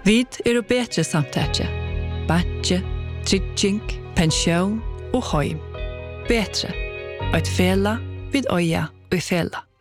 Vid betre samtetje. Batje, trygging, pensjon og heim. Betre. Uit fela vid oja og fela.